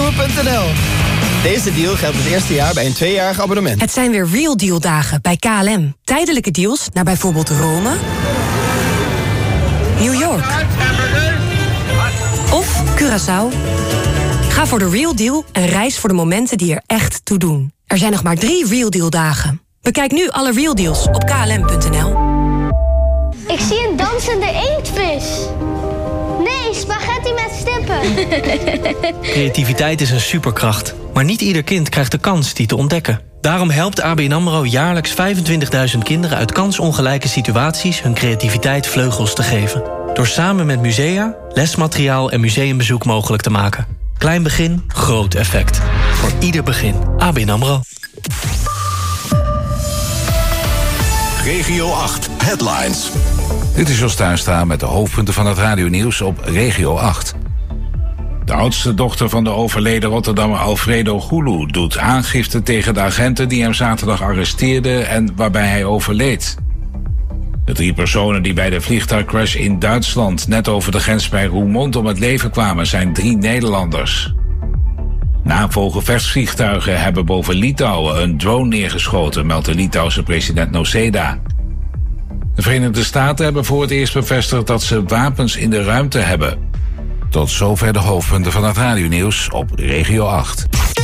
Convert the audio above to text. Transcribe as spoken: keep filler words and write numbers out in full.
tour punt n l. Deze deal geldt het eerste jaar bij een tweejarig abonnement. Het zijn weer Real Deal dagen bij K L M. Tijdelijke deals naar bijvoorbeeld Rome, New York of Curaçao. Ga voor de Real Deal en reis voor de momenten die er echt toe doen. Er zijn nog maar drie Real Deal dagen. Bekijk nu alle Real Deals op k l m punt n l. Ik zie een dansende inktvis. Nee, spaghetti met stippen. Creativiteit is een superkracht. Maar niet ieder kind krijgt de kans die te ontdekken. Daarom helpt A B N AMRO jaarlijks vijfentwintigduizend kinderen uit kansongelijke situaties hun creativiteit vleugels te geven. Door samen met musea, lesmateriaal en museumbezoek mogelijk te maken. Klein begin, groot effect. Voor ieder begin. A B N AMRO. Regio acht Headlines. Dit is Jos Tuinstra met de hoofdpunten van het radionieuws op Regio acht. De oudste dochter van de overleden Rotterdammer Alfredo Gulu doet aangifte tegen de agenten die hem zaterdag arresteerden en waarbij hij overleed. De drie personen die bij de vliegtuigcrash in Duitsland net over de grens bij Roermond om het leven kwamen zijn drie Nederlanders. NAVO-gevechtsvliegtuigen hebben boven Litouwen een drone neergeschoten, meldt de Litouwse president Nausėda. De Verenigde Staten hebben voor het eerst bevestigd dat ze wapens in de ruimte hebben. Tot zover de hoofdpunten van het radionieuws op Regio acht.